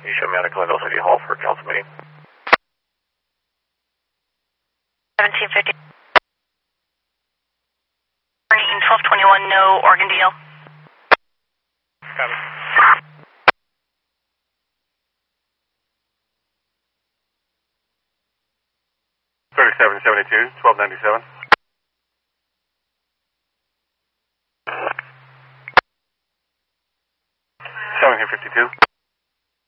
You show me out of Glendale City Hall for a council meeting. 1750. 1221, no Oregon DL. Copy. 3772, 1297. 1752.